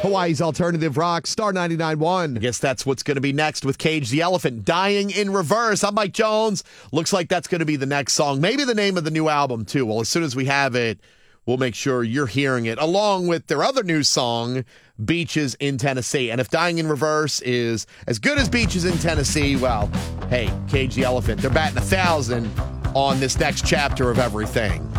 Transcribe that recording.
Hawaii's alternative rock, Star 99.1. I guess that's what's going to be next with Cage the Elephant, Dying in Reverse. I'm Mike Jones. Looks like that's going to be the next song. Maybe the name of the new album, too. Well, as soon as we have it, we'll make sure you're hearing it, along with their other new song, Beaches in Tennessee. And if Dying in Reverse is as good as Beaches in Tennessee, well, hey, Cage the Elephant, they're batting 1,000 on this next chapter of everything.